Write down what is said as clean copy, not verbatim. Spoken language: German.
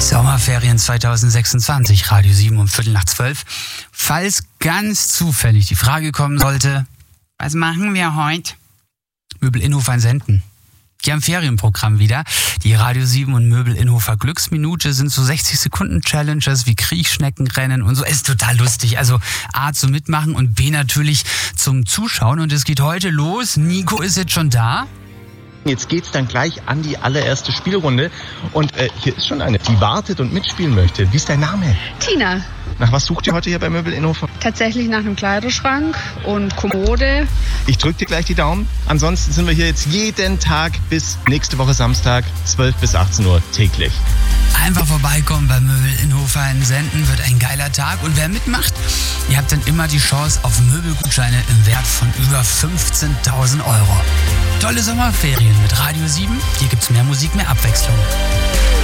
Sommerferien 2026, Radio 7 um 11:15. Falls ganz zufällig die Frage kommen sollte, was machen wir heute? Möbel Inhofer senden. Die haben Ferienprogramm wieder. Die Radio 7 und Möbel Inhofer Glücksminute sind so 60-Sekunden-Challenges wie Kriechschneckenrennen und so. Es ist total lustig. Also A zum Mitmachen und B natürlich zum Zuschauen. Und es geht heute los. Nico ist jetzt schon da. Jetzt geht's dann gleich an die allererste Spielrunde. Und hier ist schon eine, die wartet und mitspielen möchte. Wie ist dein Name? Tina. Nach was sucht ihr heute hier bei Möbel Inhofer? Tatsächlich nach einem Kleiderschrank und Kommode. Ich drücke dir gleich die Daumen. Ansonsten sind wir hier jetzt jeden Tag bis nächste Woche Samstag, 12 bis 18 Uhr täglich. Einfach vorbeikommen bei Möbel Inhofer in Senden, wird ein geiler Tag. Und wer mitmacht, ihr habt dann immer die Chance auf Möbelgutscheine im Wert von über 15.000 €. Tolle Sommerferien mit Radio 7. Hier gibt's mehr Musik, mehr Abwechslung.